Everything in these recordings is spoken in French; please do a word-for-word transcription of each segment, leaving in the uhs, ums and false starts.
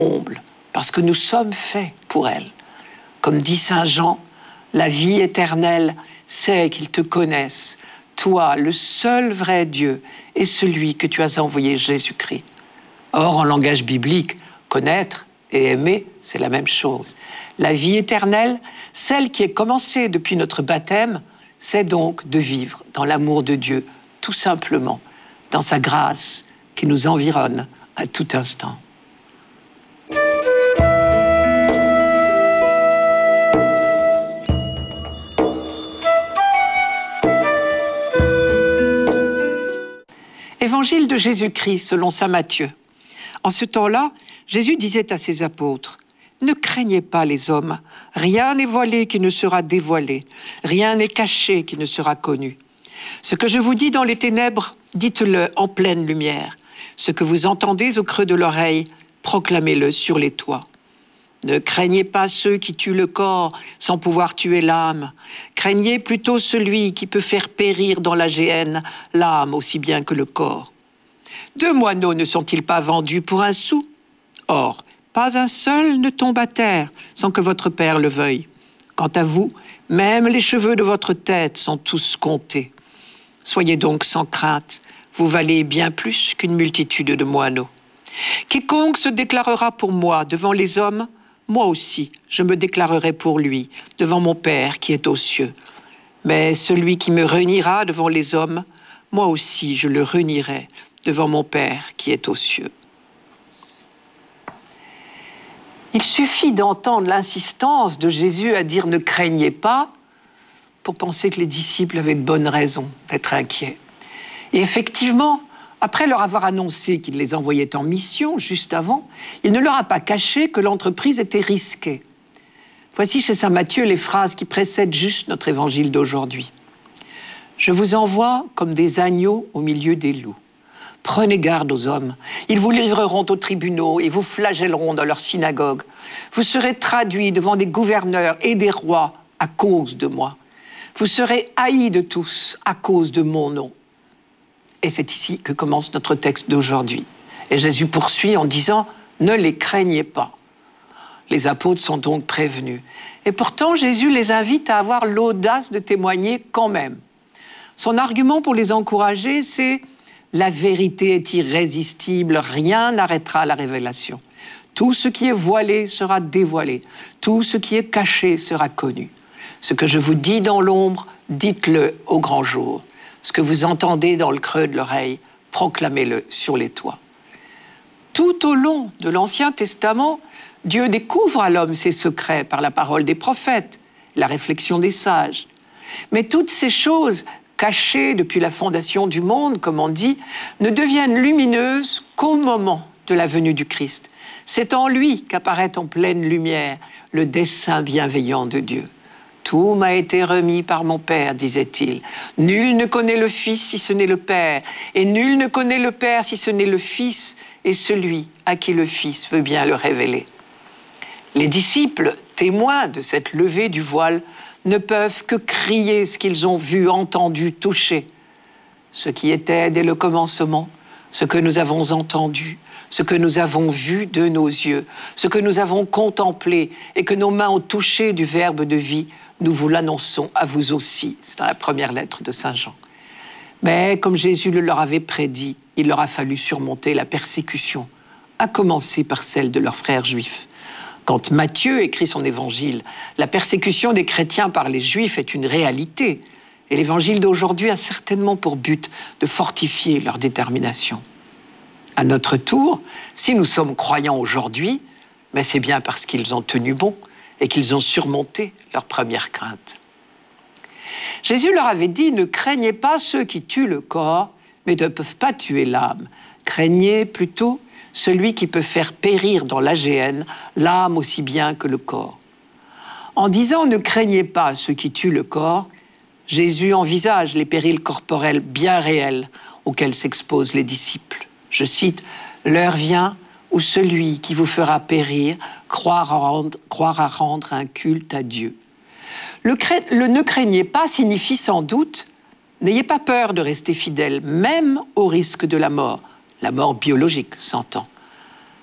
comble, parce que nous sommes faits pour elle. Comme dit saint Jean, la vie éternelle, c'est qu'ils te connaissent, toi, le seul vrai Dieu, et celui que tu as envoyé, Jésus-Christ. Or, en langage biblique, connaître et aimer, c'est la même chose. La vie éternelle, celle qui est commencée depuis notre baptême, c'est donc de vivre dans l'amour de Dieu, tout simplement, dans sa grâce qui nous environne à tout instant. Évangile de Jésus-Christ selon saint Matthieu. En ce temps-là, Jésus disait à ses apôtres, « Ne craignez pas les hommes, rien n'est voilé qui ne sera dévoilé, rien n'est caché qui ne sera connu. Ce que je vous dis dans les ténèbres, dites-le en pleine lumière. Ce que vous entendez au creux de l'oreille, proclamez-le sur les toits. Ne craignez pas ceux qui tuent le corps sans pouvoir tuer l'âme. Craignez plutôt celui qui peut faire périr dans la géhenne l'âme aussi bien que le corps. Deux moineaux ne sont-ils pas vendus pour un sou? Or, pas un seul ne tombe à terre sans que votre Père le veuille. Quant à vous, même les cheveux de votre tête sont tous comptés. Soyez donc sans crainte, vous valez bien plus qu'une multitude de moineaux. Quiconque se déclarera pour moi devant les hommes, moi aussi, je me déclarerai pour lui, devant mon Père qui est aux cieux. Mais celui qui me reniera devant les hommes, moi aussi je le renierai devant mon Père qui est aux cieux. » Il suffit d'entendre l'insistance de Jésus à dire « ne craignez pas » pour penser que les disciples avaient de bonnes raisons d'être inquiets. Et effectivement, après leur avoir annoncé qu'il les envoyait en mission, juste avant, il ne leur a pas caché que l'entreprise était risquée. Voici chez saint Matthieu les phrases qui précèdent juste notre évangile d'aujourd'hui. « Je vous envoie comme des agneaux au milieu des loups. Prenez garde aux hommes. Ils vous livreront aux tribunaux et vous flagelleront dans leurs synagogues. Vous serez traduits devant des gouverneurs et des rois à cause de moi. Vous serez haïs de tous à cause de mon nom. » Et c'est ici que commence notre texte d'aujourd'hui. Et Jésus poursuit en disant « Ne les craignez pas ». Les apôtres sont donc prévenus. Et pourtant, Jésus les invite à avoir l'audace de témoigner quand même. Son argument pour les encourager, c'est « La vérité est irrésistible, rien n'arrêtera la révélation. Tout ce qui est voilé sera dévoilé, tout ce qui est caché sera connu. Ce que je vous dis dans l'ombre, dites-le au grand jour. Ce que vous entendez dans le creux de l'oreille, proclamez-le sur les toits. » Tout au long de l'Ancien Testament, Dieu découvre à l'homme ses secrets par la parole des prophètes, la réflexion des sages. Mais toutes ces choses cachées depuis la fondation du monde, comme on dit, ne deviennent lumineuses qu'au moment de la venue du Christ. C'est en lui qu'apparaît en pleine lumière le dessein bienveillant de Dieu. « Tout m'a été remis par mon Père, disait-il. Nul ne connaît le Fils si ce n'est le Père, et nul ne connaît le Père si ce n'est le Fils, et celui à qui le Fils veut bien le révéler. » Les disciples, témoins de cette levée du voile, ne peuvent que crier ce qu'ils ont vu, entendu, touché. Ce qui était dès le commencement, ce que nous avons entendu, ce que nous avons vu de nos yeux, ce que nous avons contemplé et que nos mains ont touché du Verbe de vie, nous vous l'annonçons à vous aussi. C'est dans la première lettre de saint Jean. Mais comme Jésus le leur avait prédit, il leur a fallu surmonter la persécution, à commencer par celle de leurs frères juifs. Quand Matthieu écrit son évangile, la persécution des chrétiens par les Juifs est une réalité. Et l'évangile d'aujourd'hui a certainement pour but de fortifier leur détermination. À notre tour, si nous sommes croyants aujourd'hui, mais c'est bien parce qu'ils ont tenu bon et qu'ils ont surmonté leur première crainte. Jésus leur avait dit « Ne craignez pas ceux qui tuent le corps, mais ne peuvent pas tuer l'âme. Craignez plutôt celui qui peut faire périr dans la géhenne l'âme aussi bien que le corps. » En disant « Ne craignez pas ceux qui tuent le corps », Jésus envisage les périls corporels bien réels auxquels s'exposent les disciples. Je cite « L'heure vient où celui qui vous fera périr croira rendre, croira rendre un culte à Dieu. » Le, le « ne craignez pas » signifie sans doute « N'ayez pas peur de rester fidèle, même au risque de la mort. » La mort biologique s'entend.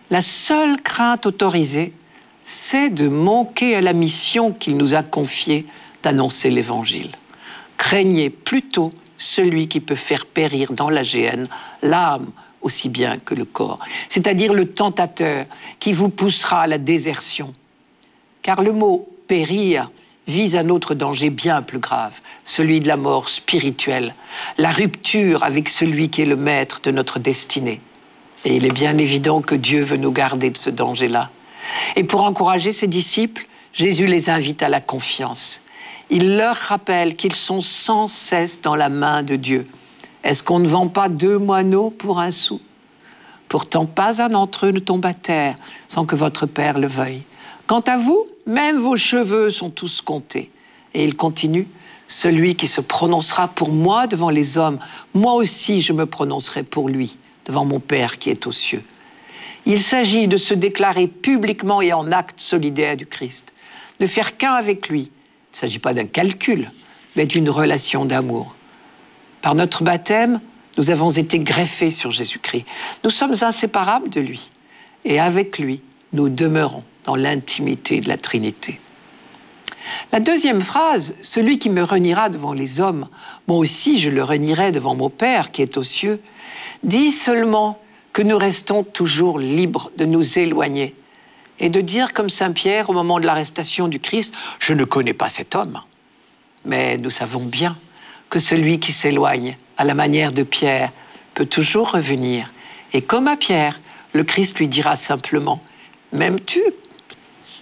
La seule crainte autorisée, c'est de manquer à la mission qu'il nous a confiée d'annoncer l'Évangile. Craignez plutôt celui qui peut faire périr dans la géhenne l'âme aussi bien que le corps, c'est-à-dire le tentateur qui vous poussera à la désertion. Car le mot « périr » vise un autre danger bien plus grave, celui de la mort spirituelle, la rupture avec celui qui est le maître de notre destinée. Et il est bien évident que Dieu veut nous garder de ce danger-là. Et pour encourager ses disciples, Jésus les invite à la confiance. Il leur rappelle qu'ils sont sans cesse dans la main de Dieu. Est-ce qu'on ne vend pas deux moineaux pour un sou? Pourtant, pas un d'entre eux ne tombe à terre sans que votre Père le veuille. Quant à vous, même vos cheveux sont tous comptés. Et il continue, celui qui se prononcera pour moi devant les hommes, moi aussi je me prononcerai pour lui, devant mon Père qui est aux cieux. Il s'agit de se déclarer publiquement et en acte solidaire du Christ, de faire qu'un avec lui. Il ne s'agit pas d'un calcul, mais d'une relation d'amour. Par notre baptême, nous avons été greffés sur Jésus-Christ. Nous sommes inséparables de lui. Et avec lui, nous demeurons dans l'intimité de la Trinité. La deuxième phrase, « Celui qui me reniera devant les hommes, moi aussi je le renierai devant mon Père qui est aux cieux », dit seulement que nous restons toujours libres de nous éloigner et de dire comme saint Pierre au moment de l'arrestation du Christ, « Je ne connais pas cet homme ». Mais nous savons bien que celui qui s'éloigne à la manière de Pierre peut toujours revenir. Et comme à Pierre, le Christ lui dira simplement « M'aimes-tu ?